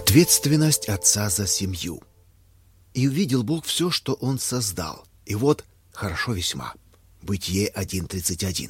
Ответственность отца за семью. «И увидел Бог все, что Он создал, и вот хорошо весьма». Бытие 1:31.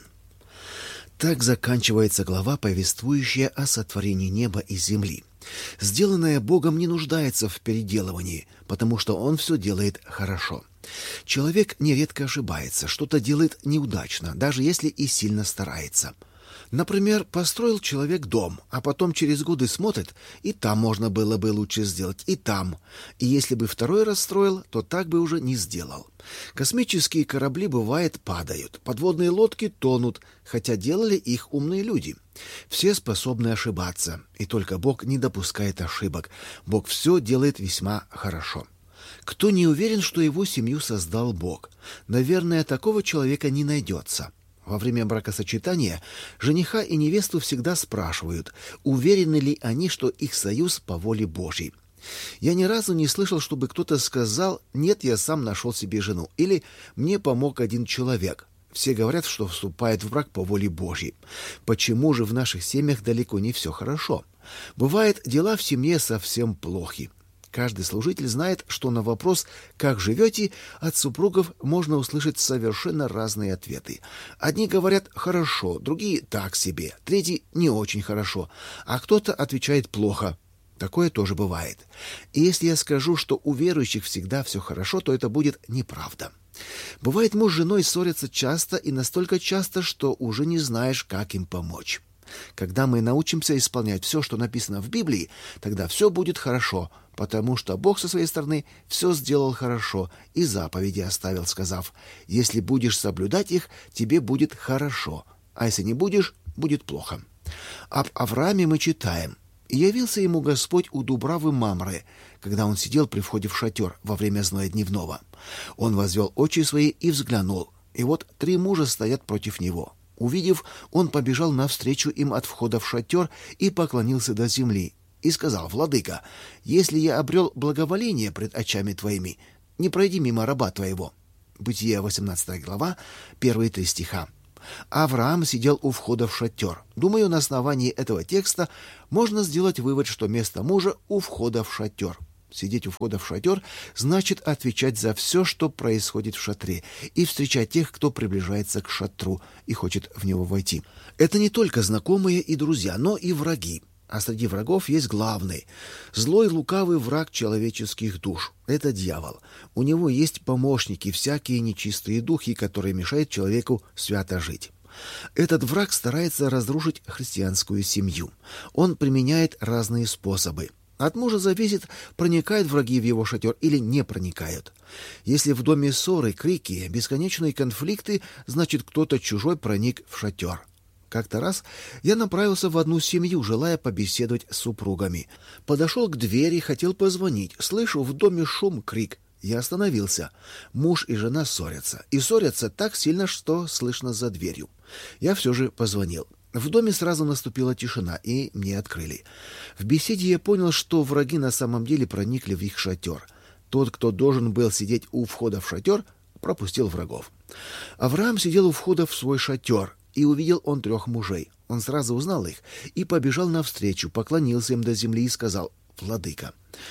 Так заканчивается глава, повествующая о сотворении неба и земли. Сделанное Богом не нуждается в переделывании, потому что Он все делает хорошо. Человек нередко ошибается, что-то делает неудачно, даже если и сильно старается. Например, построил человек дом, а потом через годы смотрит, и там можно было бы лучше сделать, и там. И если бы второй раз строил, то так бы уже не сделал. Космические корабли, бывает, падают, подводные лодки тонут, хотя делали их умные люди. Все способны ошибаться, и только Бог не допускает ошибок. Бог все делает весьма хорошо. Кто не уверен, что его семью создал Бог? Наверное, такого человека не найдется. Во время бракосочетания жениха и невесту всегда спрашивают, уверены ли они, что их союз по воле Божьей. Я ни разу не слышал, чтобы кто-то сказал: «Нет, я сам нашел себе жену» или «Мне помог один человек». Все говорят, что вступают в брак по воле Божьей. Почему же в наших семьях далеко не все хорошо? Бывает, дела в семье совсем плохи. Каждый служитель знает, что на вопрос «Как живете?» от супругов можно услышать совершенно разные ответы. Одни говорят «хорошо», другие «так себе», третьи «не очень хорошо», а кто-то отвечает «плохо». Такое тоже бывает. И если я скажу, что у верующих всегда все хорошо, то это будет неправда. Бывает, муж с женой ссорятся часто и настолько часто, что уже не знаешь, как им помочь. Когда мы научимся исполнять все, что написано в Библии, тогда все будет хорошо, потому что Бог со своей стороны все сделал хорошо и заповеди оставил, сказав: «Если будешь соблюдать их, тебе будет хорошо, а если не будешь, будет плохо». Об Аврааме мы читаем: «И явился ему Господь у Дубравы Мамры, когда он сидел при входе в шатер во время зноя дневного. Он возвел очи свои и взглянул, и вот 3 мужа стоят против него. Увидев, он побежал навстречу им от входа в шатер и поклонился до земли, и сказал: «Владыка, если я обрел благоволение пред очами твоими, не пройди мимо раба твоего». Бытие 18 глава, 1-3 стиха. Авраам сидел у входа в шатер. Думаю, на основании этого текста можно сделать вывод, что место мужа у входа в шатер. Сидеть у входа в шатер значит отвечать за все, что происходит в шатре, и встречать тех, кто приближается к шатру и хочет в него войти. Это не только знакомые и друзья, но и враги. А среди врагов есть главный. Злой, лукавый враг человеческих душ. Это дьявол. У него есть помощники, всякие нечистые духи, которые мешают человеку свято жить. Этот враг старается разрушить христианскую семью. Он применяет разные способы. От мужа зависит, проникают враги в его шатер или не проникают. Если в доме ссоры, крики, бесконечные конфликты, значит, кто-то чужой проник в шатер. Как-то раз я направился в одну семью, желая побеседовать с супругами. Подошел к двери, хотел позвонить. Слышу в доме шум, крик. Я остановился. Муж и жена ссорятся. И ссорятся так сильно, что слышно за дверью. Я все же позвонил. В доме сразу наступила тишина, и мне открыли. В беседе я понял, что враги на самом деле проникли в их шатер. Тот, кто должен был сидеть у входа в шатер, пропустил врагов. Авраам сидел у входа в свой шатер, и увидел он 3 мужей. Он сразу узнал их и побежал навстречу, поклонился им до земли и сказал: «Владыка».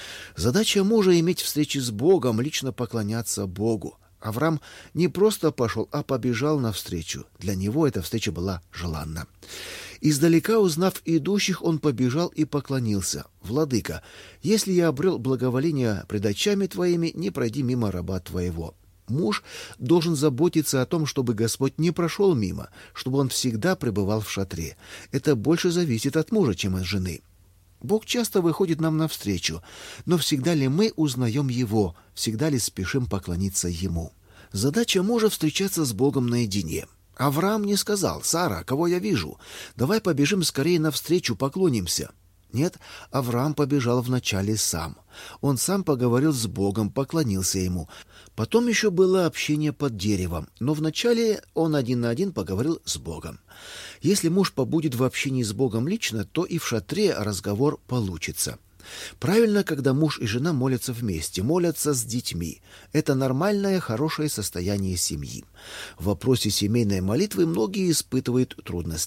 Задача мужа — иметь встречи с Богом, лично поклоняться Богу. Авраам не просто пошел, а побежал навстречу. Для него эта встреча была желанна. Издалека, узнав идущих, он побежал и поклонился: «Владыка, если я обрел благоволение пред очами твоими, не пройди мимо раба твоего». Муж должен заботиться о том, чтобы Господь не прошел мимо, чтобы он всегда пребывал в шатре. Это больше зависит от мужа, чем от жены. Бог часто выходит нам навстречу, но всегда ли мы узнаем Его, всегда ли спешим поклониться Ему? Задача мужа — встречаться с Богом наедине. Авраам не сказал: «Сара, кого я вижу? Давай побежим скорее навстречу, поклонимся». Нет, Авраам побежал вначале сам. Он сам поговорил с Богом, поклонился Ему. Потом еще было общение под деревом, но вначале он один на один поговорил с Богом. Если муж побудет в общении с Богом лично, то и в шатре разговор получится. Правильно, когда муж и жена молятся вместе, молятся с детьми. Это нормальное, хорошее состояние семьи. В вопросе семейной молитвы многие испытывают трудности.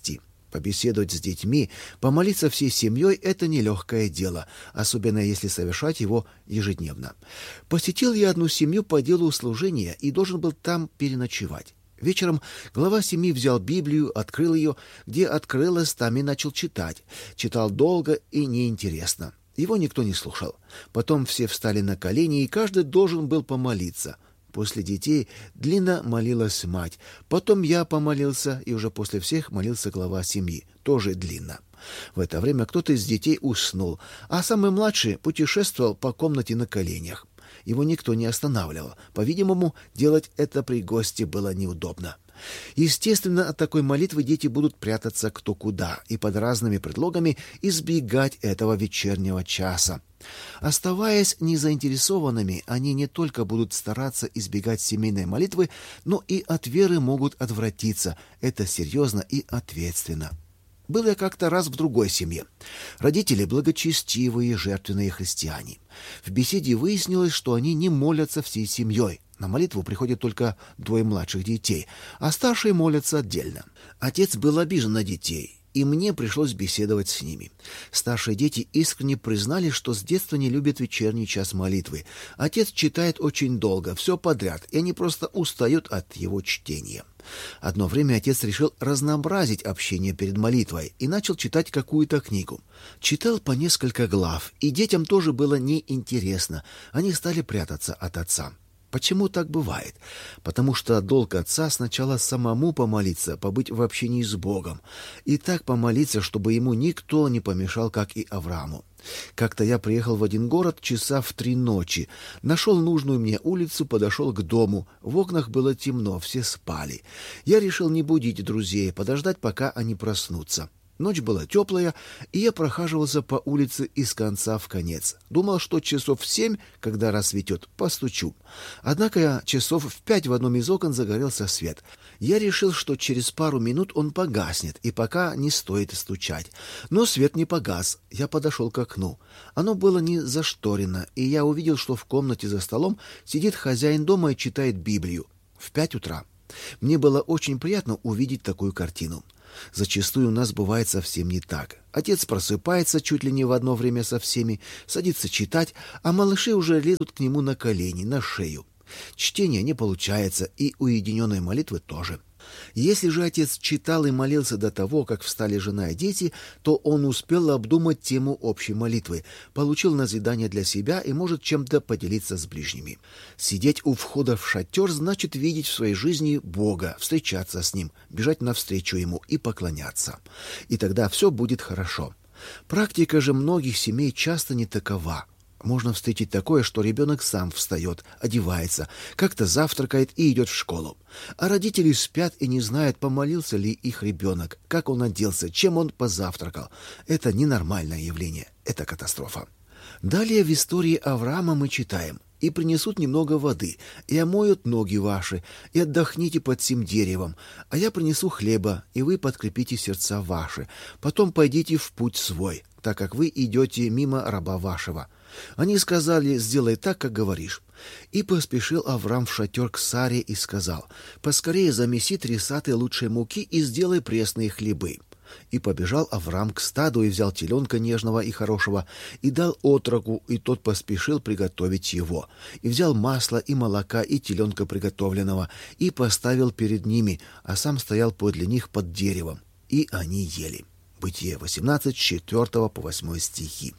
Побеседовать с детьми, помолиться всей семьей — это нелегкое дело, особенно если совершать его ежедневно. Посетил я одну семью по делу служения и должен был там переночевать. Вечером глава семьи взял Библию, открыл ее, где открылось, там и начал читать. Читал долго и неинтересно. Его никто не слушал. Потом все встали на колени, и каждый должен был помолиться. После детей длинно молилась мать. Потом я помолился, и уже после всех молился глава семьи. Тоже длинно. В это время кто-то из детей уснул, а самый младший путешествовал по комнате на коленях. Его никто не останавливал. По-видимому, делать это при гости было неудобно. Естественно, от такой молитвы дети будут прятаться кто куда и под разными предлогами избегать этого вечернего часа. Оставаясь незаинтересованными, они не только будут стараться избегать семейной молитвы, но и от веры могут отвратиться. Это серьезно и ответственно. Был я как-то раз в другой семье. Родители благочестивые, жертвенные христиане. В беседе выяснилось, что они не молятся всей семьей. На молитву приходят только 2 младших детей, а старшие молятся отдельно. Отец был обижен на детей, и мне пришлось беседовать с ними. Старшие дети искренне признали, что с детства не любят вечерний час молитвы. Отец читает очень долго, все подряд, и они просто устают от его чтения. Одно время отец решил разнообразить общение перед молитвой и начал читать какую-то книгу. Читал по несколько глав, и детям тоже было неинтересно. Они стали прятаться от отца. Почему так бывает? Потому что долг отца сначала самому помолиться, побыть в общении с Богом, и так помолиться, чтобы ему никто не помешал, как и Аврааму. Как-то я приехал в один город часа в 3 ночи, нашел нужную мне улицу, подошел к дому. В окнах было темно, все спали. Я решил не будить друзей, подождать, пока они проснутся. Ночь была теплая, и я прохаживался по улице из конца в конец. Думал, что часов в 7, когда рассветет, постучу. Однако часов в 5 в одном из окон загорелся свет. Я решил, что через пару минут он погаснет, и пока не стоит стучать. Но свет не погас. Я подошел к окну. Оно было не зашторено, и я увидел, что в комнате за столом сидит хозяин дома и читает Библию. В 5 утра. Мне было очень приятно увидеть такую картину. Зачастую у нас бывает совсем не так. Отец просыпается чуть ли не в одно время со всеми, садится читать, а малыши уже лезут к нему на колени, на шею. Чтение не получается, и уединенной молитвы тоже. Если же отец читал и молился до того, как встали жена и дети, то он успел обдумать тему общей молитвы, получил назидание для себя и может чем-то поделиться с ближними. Сидеть у входа в шатер значит видеть в своей жизни Бога, встречаться с Ним, бежать навстречу Ему и поклоняться. И тогда все будет хорошо. Практика же многих семей часто не такова. Можно встретить такое, что ребенок сам встает, одевается, как-то завтракает и идет в школу. А родители спят и не знают, помолился ли их ребенок, как он оделся, чем он позавтракал. Это ненормальное явление, это катастрофа. Далее в истории Авраама мы читаем: «И принесут немного воды, и омоют ноги ваши, и отдохните под сим деревом, а я принесу хлеба, и вы подкрепите сердца ваши. Потом пойдите в путь свой, так как вы идете мимо раба вашего». Они сказали: «Сделай так, как говоришь». И поспешил Авраам в шатер к Саре и сказал: «Поскорее замеси 3 саты лучшей муки и сделай пресные хлебы». И побежал Авраам к стаду и взял теленка нежного и хорошего, и дал отроку, и тот поспешил приготовить его. И взял масла и молока и теленка приготовленного, и поставил перед ними, а сам стоял подле них под деревом. И они ели. Бытие 18, 4 по 8 стихи.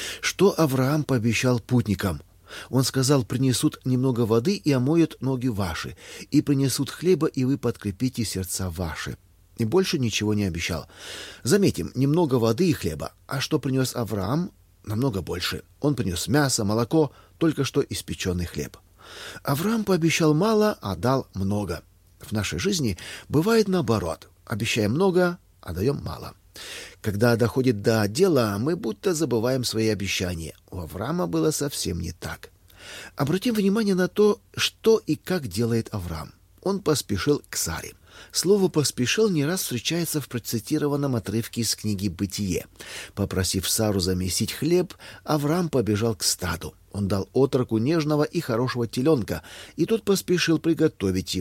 Что Авраам пообещал путникам? Он сказал: «Принесут немного воды и омоют ноги ваши, и принесут хлеба, и вы подкрепите сердца ваши». И больше ничего не обещал. Заметим, немного воды и хлеба. А что принес Авраам? Намного больше. Он принес мясо, молоко, только что испеченный хлеб. Авраам пообещал мало, а дал много. В нашей жизни бывает наоборот. Обещаем много, а даем мало. Когда доходит до дела, мы будто забываем свои обещания. У Авраама было совсем не так. Обратим внимание на то, что и как делает Авраам. Он поспешил к Саре. Слово «поспешил» не раз встречается в процитированном отрывке из книги «Бытие». Попросив Сару замесить хлеб, Авраам побежал к стаду. Он дал отроку нежного и хорошего теленка, и тот поспешил приготовить его.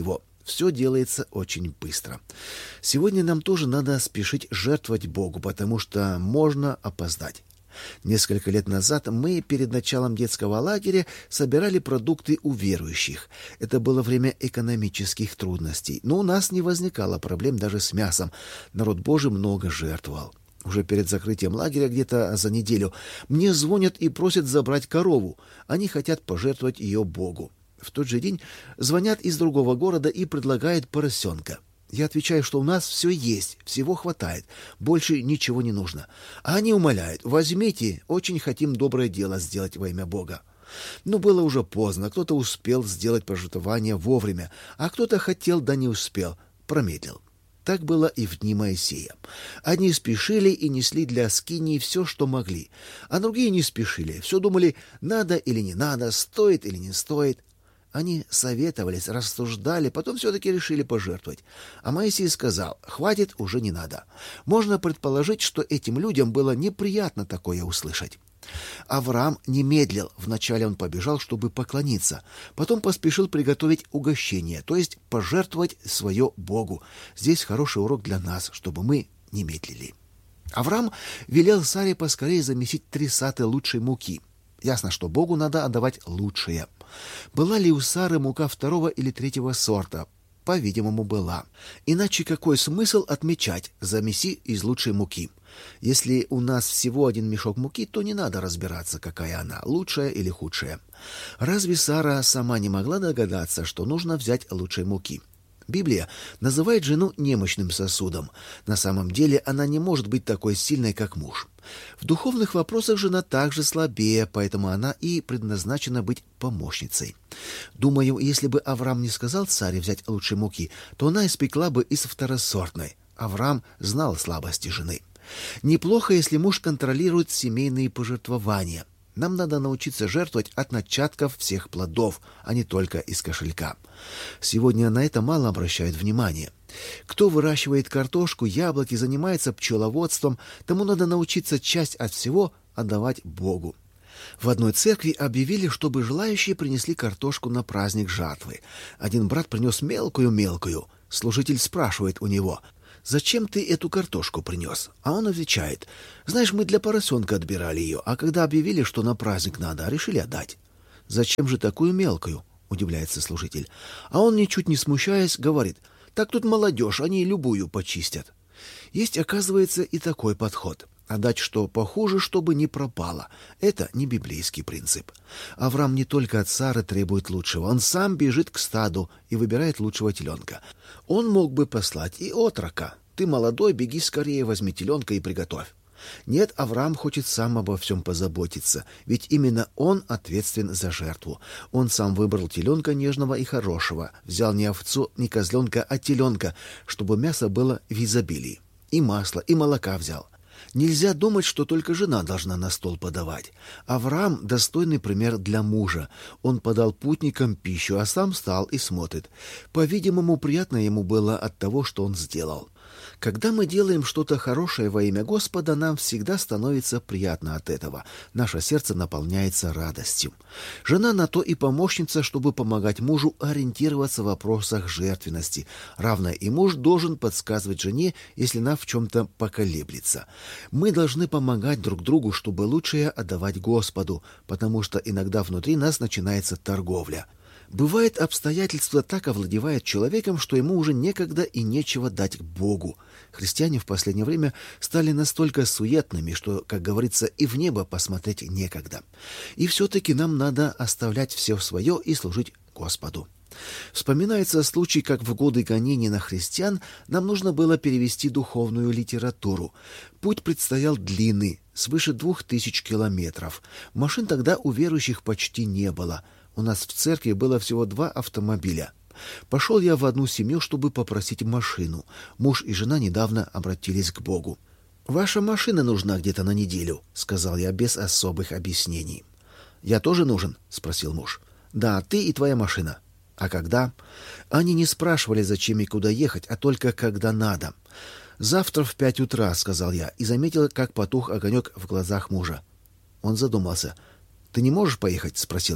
Все делается очень быстро. Сегодня нам тоже надо спешить жертвовать Богу, потому что можно опоздать. Несколько лет назад мы перед началом детского лагеря собирали продукты у верующих. Это было время экономических трудностей, но у нас не возникало проблем даже с мясом. Народ Божий много жертвовал. Уже перед закрытием лагеря, где-то за неделю, мне звонят и просят забрать корову. Они хотят пожертвовать ее Богу. В тот же день звонят из другого города и предлагают поросенка. Я отвечаю, что у нас все есть, всего хватает, больше ничего не нужно. А они умоляют: возьмите, очень хотим доброе дело сделать во имя Бога. Но было уже поздно, кто-то успел сделать пожертвование вовремя, а кто-то хотел, да не успел, промедлил. Так было и в дни Моисея. Одни спешили и несли для скинии все, что могли, а другие не спешили, все думали, надо или не надо, стоит или не стоит. Они советовались, рассуждали, потом все-таки решили пожертвовать. А Моисей сказал: хватит, уже не надо. Можно предположить, что этим людям было неприятно такое услышать. Авраам не медлил. Вначале он побежал, чтобы поклониться. Потом поспешил приготовить угощение, то есть пожертвовать свое Богу. Здесь хороший урок для нас, чтобы мы не медлили. Авраам велел Саре поскорее замесить 3 саты лучшей муки. Ясно, что Богу надо отдавать лучшее. Была ли у Сары мука 2 или 3 сорта? По-видимому, была. Иначе какой смысл отмечать: замеси из лучшей муки? Если у нас всего 1 мешок муки, то не надо разбираться, какая она, лучшая или худшая. Разве Сара сама не могла догадаться, что нужно взять лучшей муки? Библия называет жену немощным сосудом. На самом деле она не может быть такой сильной, как муж. В духовных вопросах жена также слабее, поэтому она и предназначена быть помощницей. Думаю, если бы Авраам не сказал Саре взять лучшей муки, то она испекла бы из второсортной. Авраам знал слабости жены. Неплохо, если муж контролирует семейные пожертвования. Нам надо научиться жертвовать от начатков всех плодов, а не только из кошелька. Сегодня на это мало обращают внимание. Кто выращивает картошку, яблоки, занимается пчеловодством, тому надо научиться часть от всего отдавать Богу. В одной церкви объявили, чтобы желающие принесли картошку на праздник жатвы. Один брат принес мелкую-мелкую. Служитель спрашивает у него: «Зачем ты эту картошку принес?» А он отвечает: «Знаешь, мы для поросенка отбирали ее, а когда объявили, что на праздник надо, решили отдать». «Зачем же такую мелкую?» — удивляется служитель. А он, ничуть не смущаясь, говорит: «Так тут молодежь, они любую почистят». Есть, оказывается, и такой подход. Отдать что похуже, чтобы не пропало. Это не библейский принцип. Авраам не только от Сары требует лучшего. Он сам бежит к стаду и выбирает лучшего теленка. Он мог бы послать и отрока: «Ты молодой, беги скорее, возьми теленка и приготовь». Нет, Авраам хочет сам обо всем позаботиться, ведь именно он ответственен за жертву. Он сам выбрал теленка нежного и хорошего, взял не овцу, не козленка, а теленка, чтобы мясо было в изобилии. И масла, и молока взял. Нельзя думать, что только жена должна на стол подавать. Авраам — достойный пример для мужа. Он подал путникам пищу, а сам встал и смотрит. По-видимому, приятно ему было от того, что он сделал. Когда мы делаем что-то хорошее во имя Господа, нам всегда становится приятно от этого. Наше сердце наполняется радостью. Жена на то и помощница, чтобы помогать мужу ориентироваться в вопросах жертвенности. Равно и муж должен подсказывать жене, если она в чем-то поколеблется. Мы должны помогать друг другу, чтобы лучшее отдавать Господу, потому что иногда внутри нас начинается торговля. Бывает, обстоятельства так овладевают человеком, что ему уже некогда и нечего дать Богу. Христиане в последнее время стали настолько суетными, что, как говорится, и в небо посмотреть некогда. И все-таки нам надо оставлять все свое и служить Господу. Вспоминается случай, как в годы гонений на христиан нам нужно было перевести духовную литературу. Путь предстоял длинный, свыше 2000 километров. Машин тогда у верующих почти не было. У нас в церкви было всего 2 автомобиля. Пошел я в одну семью, чтобы попросить машину. Муж и жена недавно обратились к Богу. «Ваша машина нужна где-то на неделю», — сказал я без особых объяснений. «Я тоже нужен?» — спросил муж. «Да, ты и твоя машина». «А когда?» Они не спрашивали, зачем и куда ехать, а только когда надо. «Завтра в 5 утра», — сказал я, и заметил, как потух огонек в глазах мужа. Он задумался. «Ты не можешь поехать?» — спросил я.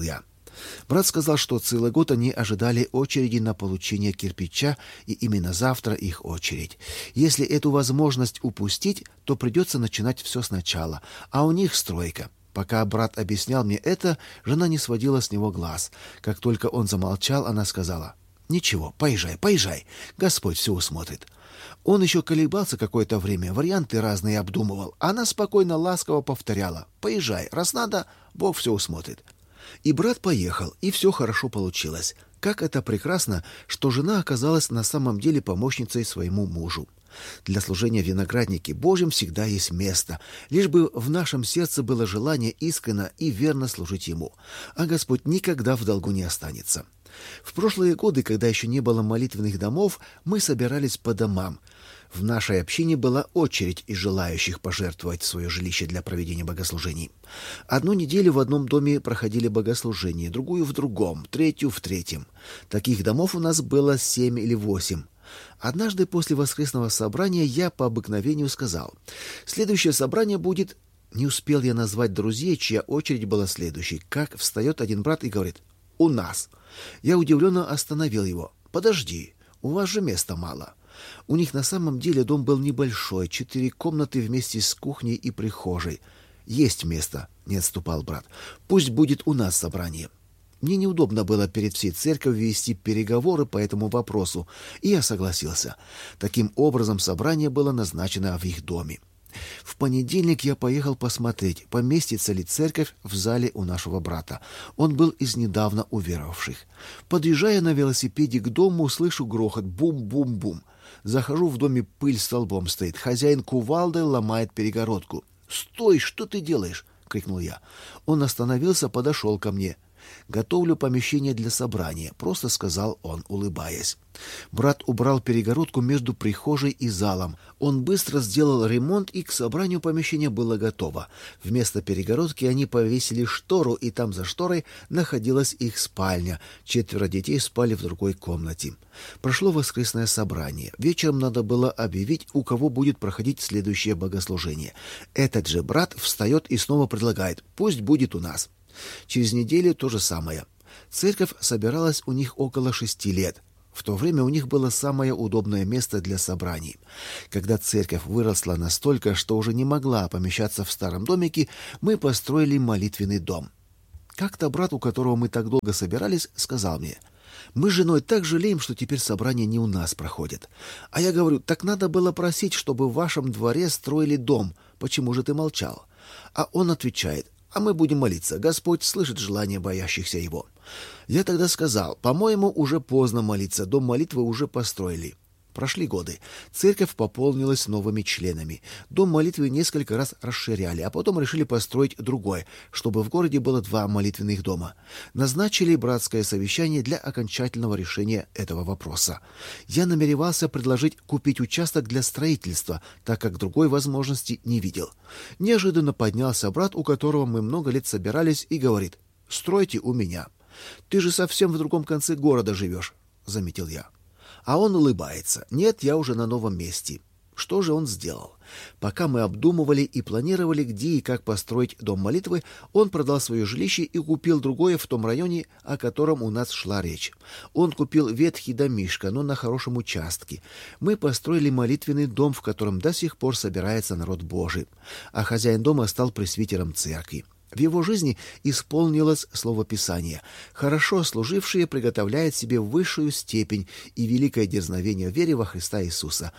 Брат сказал, что целый год они ожидали очереди на получение кирпича, и именно завтра их очередь. Если эту возможность упустить, то придется начинать все сначала, а у них стройка. Пока брат объяснял мне это, жена не сводила с него глаз. Как только он замолчал, она сказала: «Ничего, поезжай, поезжай, Господь все усмотрит». Он еще колебался какое-то время, варианты разные обдумывал. Она спокойно, ласково повторяла: «Поезжай, раз надо, Бог все усмотрит». И брат поехал, и все хорошо получилось. Как это прекрасно, что жена оказалась на самом деле помощницей своему мужу. Для служения в винограднике Божьем всегда есть место, лишь бы в нашем сердце было желание искренне и верно служить Ему, а Господь никогда в долгу не останется. В прошлые годы, когда еще не было молитвенных домов, мы собирались по домам. В нашей общине была очередь из желающих пожертвовать свое жилище для проведения богослужений. Одну неделю в одном доме проходили богослужения, другую в другом, третью в третьем. Таких домов у нас было 7 или 8. Однажды после воскресного собрания я по обыкновению сказал: «Следующее собрание будет...» Не успел я назвать друзей, чья очередь была следующей, как встает один брат и говорит: «У нас». Я удивленно остановил его: «Подожди, у вас же места мало». У них на самом деле дом был небольшой, 4 комнаты вместе с кухней и прихожей. «Есть место», — не отступал брат. «Пусть будет у нас собрание». Мне неудобно было перед всей церковью вести переговоры по этому вопросу, и я согласился. Таким образом, собрание было назначено в их доме. В понедельник я поехал посмотреть, поместится ли церковь в зале у нашего брата. Он был из недавно уверовавших. Подъезжая на велосипеде к дому, слышу грохот: бум-бум-бум. Захожу, в доме пыль столбом стоит. Хозяин кувалдой ломает перегородку. «Стой, что ты делаешь?» — крикнул я. Он остановился, подошел ко мне. «Готовлю помещение для собрания», — просто сказал он, улыбаясь. Брат убрал перегородку между прихожей и залом. Он быстро сделал ремонт, и к собранию помещение было готово. Вместо перегородки они повесили штору, и там за шторой находилась их спальня. 4 детей спали в другой комнате. Прошло воскресное собрание. Вечером надо было объявить, у кого будет проходить следующее богослужение. Этот же брат встает и снова предлагает: «Пусть будет у нас». Через неделю то же самое. Церковь собиралась у них около 6 лет. В то время у них было самое удобное место для собраний. Когда церковь выросла настолько, что уже не могла помещаться в старом домике, мы построили молитвенный дом. Как-то брат, у которого мы так долго собирались, сказал мне: «Мы с женой так жалеем, что теперь собрания не у нас проходят». А я говорю: «Так надо было просить, чтобы в вашем дворе строили дом. Почему же ты молчал?» А он отвечает: «А мы будем молиться. Господь слышит желания боящихся Его». Я тогда сказал: «По-моему, уже поздно молиться, дом молитвы уже построили». Прошли годы. Церковь пополнилась новыми членами. Дом молитвы несколько раз расширяли, а потом решили построить другой, чтобы в городе было 2 молитвенных дома. Назначили братское совещание для окончательного решения этого вопроса. Я намеревался предложить купить участок для строительства, так как другой возможности не видел. Неожиданно поднялся брат, у которого мы много лет собирались, и говорит: «Стройте у меня». «Ты же совсем в другом конце города живешь», — заметил я. А он улыбается: «Нет, я уже на новом месте». Что же он сделал? Пока мы обдумывали и планировали, где и как построить дом молитвы, он продал свое жилище и купил другое в том районе, о котором у нас шла речь. Он купил ветхий домишко, но на хорошем участке. Мы построили молитвенный дом, в котором до сих пор собирается народ Божий. А хозяин дома стал пресвитером церкви. В его жизни исполнилось слово Писания: «Хорошо служившие приготовляют себе высшую степень и великое дерзновение в вере во Христа Иисуса».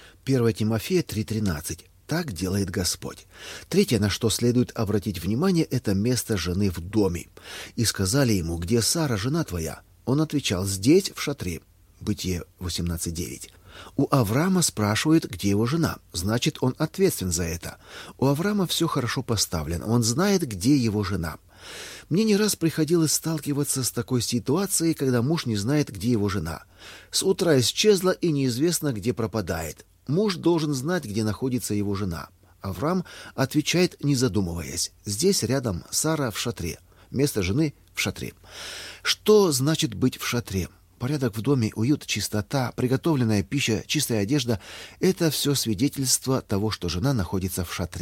1 Тимофея 3:13. Так делает Господь. Третье, на что следует обратить внимание, это место жены в доме. «И сказали ему: где Сара, жена твоя?» Он отвечал: «Здесь, в шатре». Бытие 18:9. У Авраама спрашивают, где его жена. Значит, он ответственен за это. У Авраама все хорошо поставлено. Он знает, где его жена. Мне не раз приходилось сталкиваться с такой ситуацией, когда муж не знает, где его жена. С утра исчезла и неизвестно, где пропадает. Муж должен знать, где находится его жена. Авраам отвечает, не задумываясь: «Здесь рядом Сара в шатре». Место жены в шатре. Что значит быть в шатре? Порядок в доме, уют, чистота, приготовленная пища, чистая одежда — это все свидетельство того, что жена находится в шатре.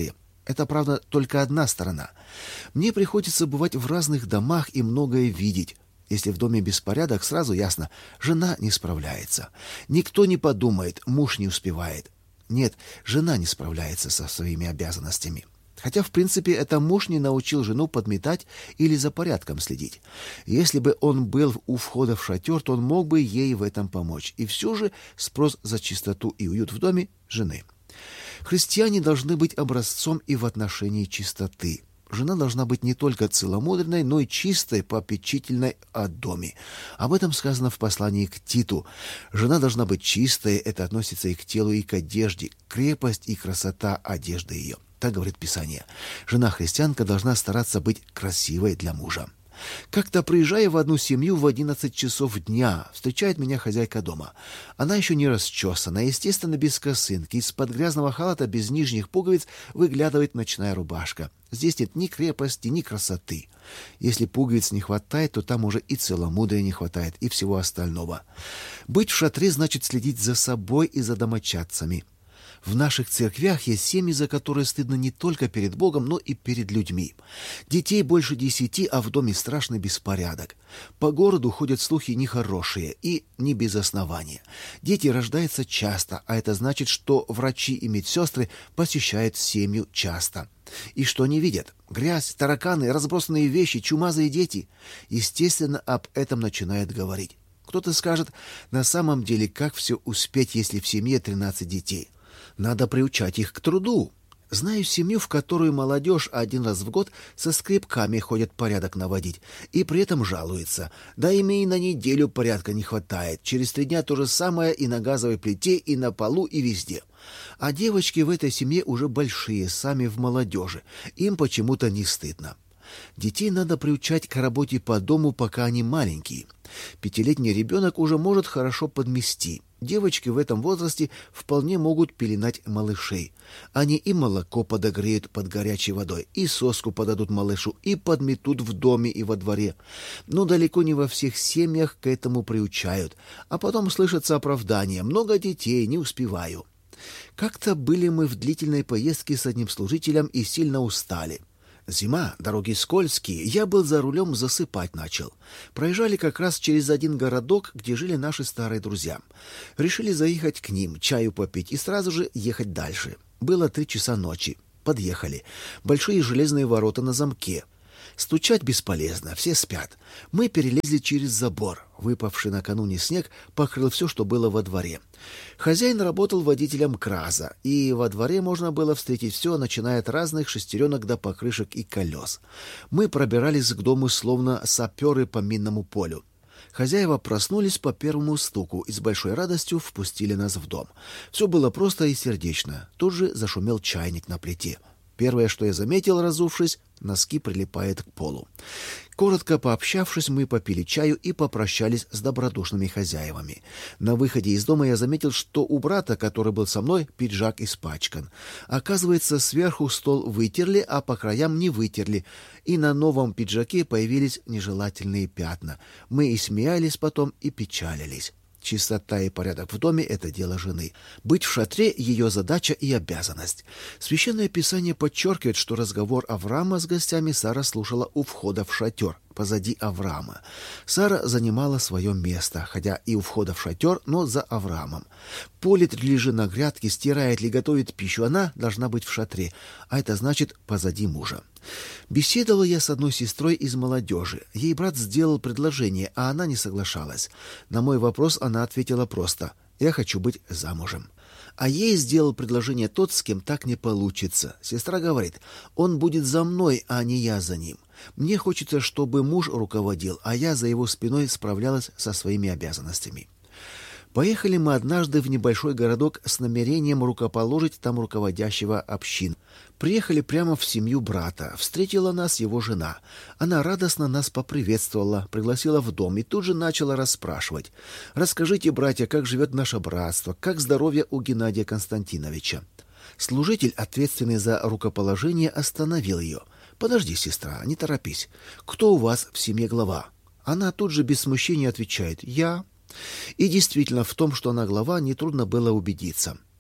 Это, правда, только одна сторона. Мне приходится бывать в разных домах и многое видеть. Если в доме беспорядок, сразу ясно, жена не справляется. Никто не подумает, муж не успевает. Нет, жена не справляется со своими обязанностями. Хотя, в принципе, это муж не научил жену подметать или за порядком следить. Если бы он был у входа в шатер, то он мог бы ей в этом помочь. И все же спрос за чистоту и уют в доме жены. Христиане должны быть образцом и в отношении чистоты. Жена должна быть не только целомудренной, но и чистой, попечительной о доме. Об этом сказано в послании к Титу. Жена должна быть чистой, это относится и к телу, и к одежде, крепость и красота одежды ее. Так говорит Писание. Жена-христианка должна стараться быть красивой для мужа. Как-то приезжая в одну семью в 11 часов дня, встречает меня хозяйка дома. Она еще не расчесана, естественно, без косынки. Из-под грязного халата без нижних пуговиц выглядывает ночная рубашка. Здесь нет ни крепости, ни красоты. Если пуговиц не хватает, то там уже и целомудрия не хватает, и всего остального. Быть в шатре значит следить за собой и за домочадцами. В наших церквях есть семьи, за которые стыдно не только перед Богом, но и перед людьми. Детей больше 10, а в доме страшный беспорядок. По городу ходят слухи нехорошие и не без основания. Дети рождаются часто, а это значит, что врачи и медсестры посещают семью часто. И что они видят? Грязь, тараканы, разбросанные вещи, чумазые дети. Естественно, об этом начинают говорить. Кто-то скажет, на самом деле, как все успеть, если в семье 13 детей? Надо приучать их к труду. Знаю семью, в которую молодежь один раз в год со скребками ходят порядок наводить, и при этом жалуется. Да им и на неделю порядка не хватает. Через 3 дня то же самое и на газовой плите, и на полу, и везде. А девочки в этой семье уже большие, сами в молодежи. Им почему-то не стыдно. Детей надо приучать к работе по дому, пока они маленькие. 5-летний ребенок уже может хорошо подмести. Девочки в этом возрасте вполне могут пеленать малышей. Они и молоко подогреют под горячей водой, и соску подадут малышу, и подметут в доме и во дворе. Но далеко не во всех семьях к этому приучают. А потом слышатся оправдания: много детей, не успеваю. Как-то были мы в длительной поездке с одним служителем и сильно устали. Зима, дороги скользкие, я был за рулем, засыпать начал. Проезжали как раз через один городок, где жили наши старые друзья. Решили заехать к ним, чаю попить и сразу же ехать дальше. Было 3 часа ночи. Подъехали. Большие железные ворота на замке. Стучать бесполезно, все спят. Мы перелезли через забор. Выпавший накануне снег покрыл все, что было во дворе. Хозяин работал водителем КРАЗа, и во дворе можно было встретить все, начиная от разных шестеренок до покрышек и колес. Мы пробирались к дому, словно саперы по минному полю. Хозяева проснулись по первому стуку и с большой радостью впустили нас в дом. Все было просто и сердечно. Тут же зашумел чайник на плите. Первое, что я заметил, разувшись, носки прилипают к полу. Коротко пообщавшись, мы попили чаю и попрощались с добродушными хозяевами. На выходе из дома я заметил, что у брата, который был со мной, пиджак испачкан. Оказывается, сверху стол вытерли, а по краям не вытерли, и на новом пиджаке появились нежелательные пятна. Мы и смеялись потом, и печалились. Чистота и порядок в доме – это дело жены. Быть в шатре – ее задача и обязанность. Священное Писание подчеркивает, что разговор Авраама с гостями Сара слушала у входа в шатер, позади Авраама. Сара занимала свое место, хотя и у входа в шатер, но за Авраамом. Полит ли же на грядке, стирает ли, готовит пищу, она должна быть в шатре, а это значит позади мужа. Беседовал я с одной сестрой из молодежи. Ей брат сделал предложение, а она не соглашалась. На мой вопрос она ответила просто: «Я хочу быть замужем». А ей сделал предложение тот, с кем так не получится. Сестра говорит: «Он будет за мной, а не я за ним. Мне хочется, чтобы муж руководил, а я за его спиной справлялась со своими обязанностями». Поехали мы однажды в небольшой городок с намерением рукоположить там руководящего общин. Приехали прямо в семью брата. Встретила нас его жена. Она радостно нас поприветствовала, пригласила в дом и тут же начала расспрашивать: «Расскажите, братья, как живет наше братство, как здоровье у Геннадия Константиновича». Служитель, ответственный за рукоположение, остановил ее. «Подожди, сестра, не торопись. Кто у вас в семье глава?» Она тут же без смущения отвечает: «Я». И действительно, в том, что она глава, нетрудно было убедиться.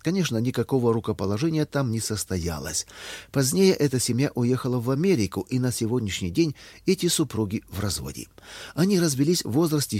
Конечно, никакого рукоположения там не состоялось. Позднее эта семья уехала в Америку, и на сегодняшний день эти супруги в разводе. Они развелись в возрасте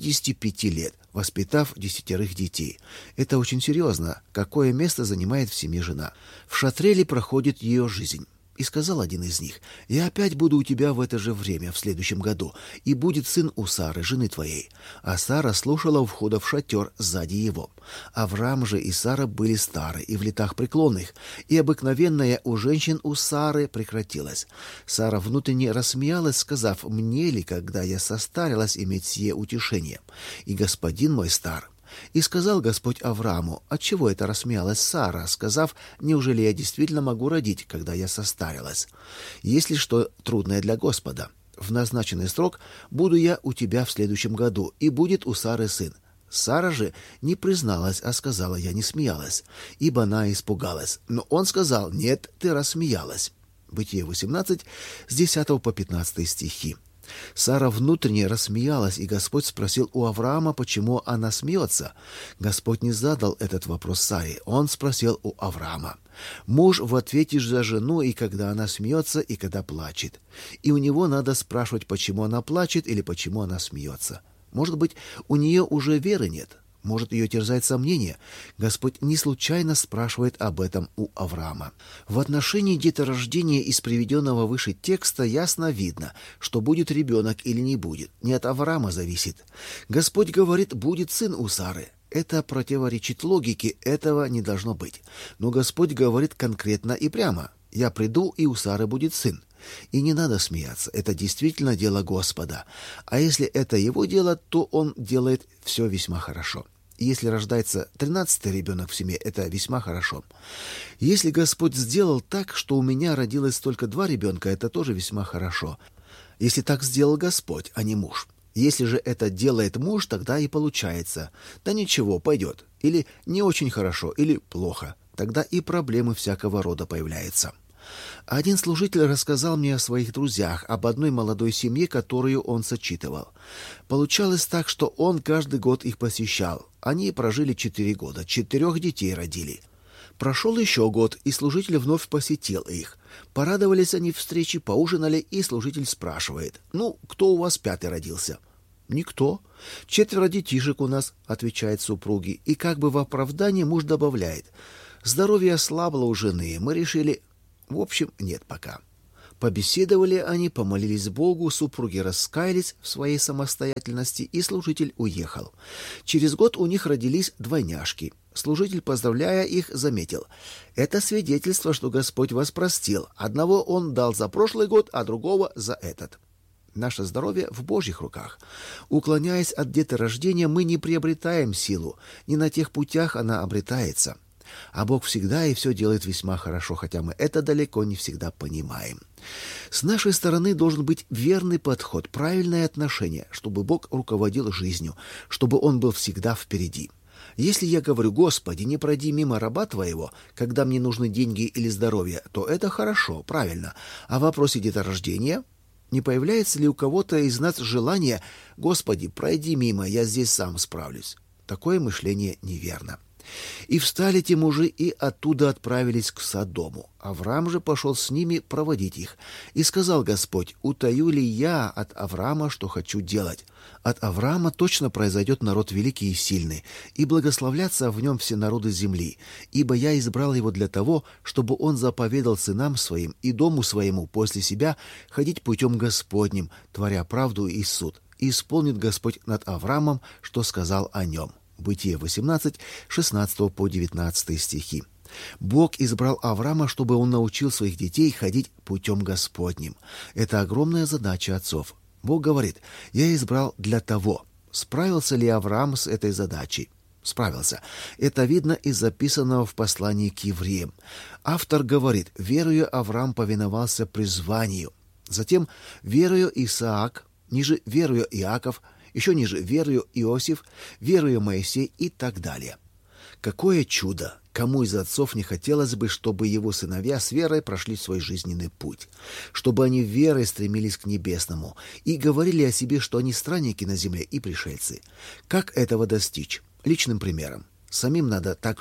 65 лет, воспитав 10 детей. Это очень серьезно. Какое место занимает в семье жена? В шатре ли проходит ее жизнь? И сказал один из них: «Я опять буду у тебя в это же время, в следующем году, и будет сын у Сары, жены твоей». А Сара слушала у входа в шатер сзади его. Авраам же и Сара были стары и в летах преклонных, и обыкновенная у женщин у Сары прекратилась. Сара внутренне рассмеялась, сказав: «Мне ли, когда я состарилась, иметь сие утешение? И господин мой стар». И сказал Господь Аврааму: «Отчего это рассмеялась Сара, сказав: неужели я действительно могу родить, когда я состарилась? Есть ли что трудное для Господа? В назначенный срок буду я у тебя в следующем году, и будет у Сары сын». Сара же не призналась, а сказала: «Я не смеялась», ибо она испугалась. Но он сказал: «Нет, ты рассмеялась». Бытие 18, с 10 по 15 стихи. Сара внутренне рассмеялась, и Господь спросил у Авраама, почему она смеется. Господь не задал этот вопрос Саре, он спросил у Авраама. Муж в ответе за жену, и когда она смеется, и когда плачет. И у него надо спрашивать, почему она плачет или почему она смеется. Может быть, у нее уже веры нет? Может, ее терзает сомнение? Господь не случайно спрашивает об этом у Авраама. В отношении деторождения из приведенного выше текста ясно видно, что будет ребенок или не будет. Не от Авраама зависит. Господь говорит: «Будет сын у Сары». Это противоречит логике, этого не должно быть. Но Господь говорит конкретно и прямо: «Я приду, и у Сары будет сын». И не надо смеяться, это действительно дело Господа. А если это его дело, то он делает все весьма хорошо. И если рождается 13-й ребенок в семье, это весьма хорошо. Если Господь сделал так, что у меня родилось только 2 ребенка, это тоже весьма хорошо. Если так сделал Господь, а не муж. Если же это делает муж, тогда и получается: да ничего, пойдет. Или не очень хорошо, или плохо. Тогда и проблемы всякого рода появляются. Один служитель рассказал мне о своих друзьях, об одной молодой семье, которую он сочитывал. Получалось так, что он каждый год их посещал. Они прожили 4 года, 4 детей родили. Прошел еще год, и служитель вновь посетил их. Порадовались они встрече, поужинали, и служитель спрашивает: «Ну, кто у вас 5-й родился?» «Никто. 4 детишек у нас», — отвечает супруги. И как бы в оправдании муж добавляет: «Здоровье ослабло у жены, мы решили...» В общем, нет пока. Побеседовали они, помолились Богу, супруги раскаялись в своей самостоятельности, и служитель уехал. Через год у них родились двойняшки. Служитель, поздравляя их, заметил: «Это свидетельство, что Господь вас простил. Одного Он дал за прошлый год, а другого за этот». Наше здоровье в Божьих руках. Уклоняясь от деторождения, мы не приобретаем силу. Не на тех путях она обретается. А Бог всегда и все делает весьма хорошо, хотя мы это далеко не всегда понимаем. С нашей стороны должен быть верный подход, правильное отношение, чтобы Бог руководил жизнью, чтобы Он был всегда впереди. Если я говорю: «Господи, не пройди мимо раба Твоего, когда мне нужны деньги или здоровье», то это хорошо, правильно. А в вопросе деторождения? Не появляется ли у кого-то из нас желание: «Господи, пройди мимо, я здесь сам справлюсь»? Такое мышление неверно. И встали те мужи, и оттуда отправились к Содому. Авраам же пошел с ними проводить их. И сказал Господь: «Утаю ли я от Авраама, что хочу делать? От Авраама точно произойдет народ великий и сильный, и благословлятся в нем все народы земли, ибо я избрал его для того, чтобы он заповедал сынам своим и дому своему после себя ходить путем Господним, творя правду и суд. И исполнит Господь над Авраамом, что сказал о нем». Бытие 18, 16 по 19 стихи. Бог избрал Авраама, чтобы он научил своих детей ходить путем Господним. Это огромная задача отцов. Бог говорит: «Я избрал для того». Справился ли Авраам с этой задачей? Справился. Это видно из записанного в послании к евреям. Автор говорит: «Верою Авраам повиновался призванию». Затем верою Исаак, ниже верою Иаков, еще ниже верою Иосиф, верою Моисей и так далее. Какое чудо! Кому из отцов не хотелось бы, чтобы его сыновья с верой прошли свой жизненный путь, чтобы они верой стремились к небесному и говорили о себе, что они странники на земле и пришельцы? Как этого достичь? Личным примером. Самим надо так жить.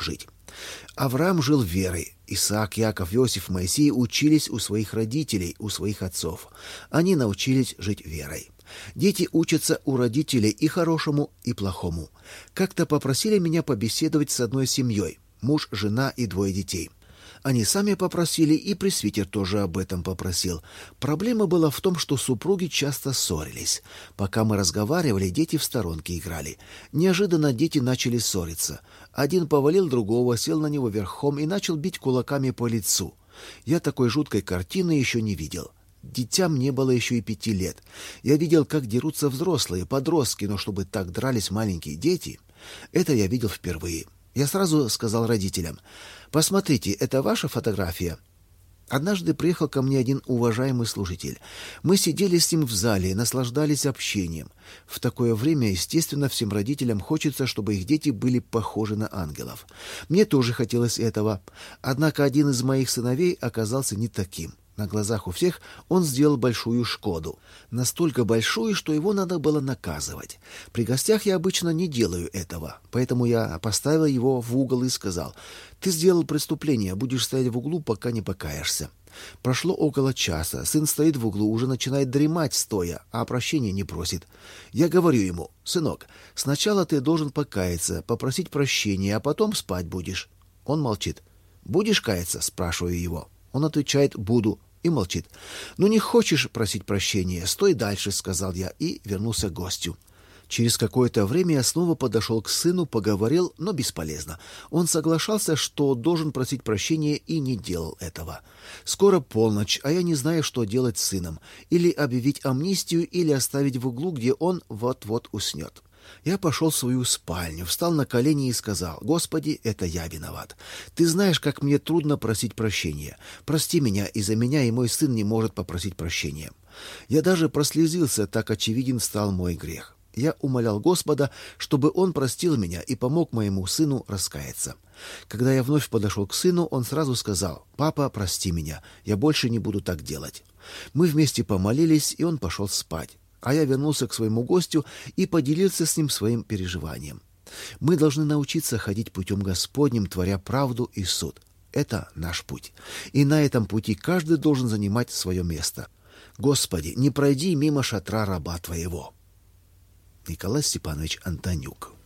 Авраам жил верой. Исаак, Яков, Иосиф, Моисей учились у своих родителей, у своих отцов. Они научились жить верой. Дети учатся у родителей и хорошему, и плохому. Как-то попросили меня побеседовать с одной семьей. Муж, жена и 2 детей. Они сами попросили, и пресвитер тоже об этом попросил. Проблема была в том, что супруги часто ссорились. Пока мы разговаривали, дети в сторонке играли. Неожиданно дети начали ссориться. Один повалил другого, сел на него верхом и начал бить кулаками по лицу. Я такой жуткой картины еще не видел. Дитям не было еще и 5 лет. Я видел, как дерутся взрослые, подростки, но чтобы так дрались маленькие дети, это я видел впервые. Я сразу сказал родителям: «Посмотрите, это ваша фотография?» Однажды приехал ко мне один уважаемый служитель. Мы сидели с ним в зале, наслаждались общением. В такое время, естественно, всем родителям хочется, чтобы их дети были похожи на ангелов. Мне тоже хотелось этого. Однако один из моих сыновей оказался не таким. На глазах у всех он сделал большую шкоду. Настолько большую, что его надо было наказывать. При гостях я обычно не делаю этого, поэтому я поставил его в угол и сказал: «Ты сделал преступление, будешь стоять в углу, пока не покаешься». Прошло около часа. Сын стоит в углу, уже начинает дремать стоя, а прощения не просит. Я говорю ему: «Сынок, сначала ты должен покаяться, попросить прощения, а потом спать будешь». Он молчит. «Будешь каяться?» — спрашиваю его. Он отвечает: «Буду». И молчит. «Ну, не хочешь просить прощения? Стой дальше», — сказал я и вернулся к гостю. Через какое-то время я снова подошел к сыну, поговорил, но бесполезно. Он соглашался, что должен просить прощения, и не делал этого. Скоро полночь, а я не знаю, что делать с сыном. Или объявить амнистию, или оставить в углу, где он вот-вот уснет. Я пошел в свою спальню, встал на колени и сказал: «Господи, это я виноват. Ты знаешь, как мне трудно просить прощения. Прости меня, из-за меня и мой сын не может попросить прощения». Я даже прослезился, так очевиден стал мой грех. Я умолял Господа, чтобы Он простил меня и помог моему сыну раскаяться. Когда я вновь подошел к сыну, он сразу сказал: «Папа, прости меня, я больше не буду так делать». Мы вместе помолились, и он пошел спать. А я вернулся к своему гостю и поделился с ним своим переживанием. Мы должны научиться ходить путем Господним, творя правду и суд. Это наш путь. И на этом пути каждый должен занимать свое место. Господи, не пройди мимо шатра раба Твоего. Николай Степанович Антонюк.